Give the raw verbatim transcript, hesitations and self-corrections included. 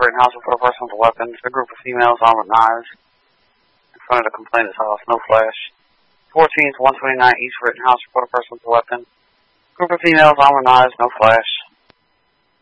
Rittenhouse report a person with a weapon. A group of females armed with knives in front of the complainant's house. No flash. fourteenth, one twenty-nine East Rittenhouse report a person with a weapon. Group of females armed with knives. No flash.